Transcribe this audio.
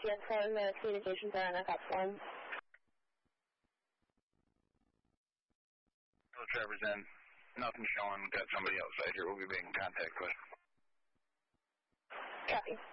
Yes, phone, the communications are on a platform. Hello, Trevor's in. Nothing showing. Got somebody outside here we'll be in contact with. Copy.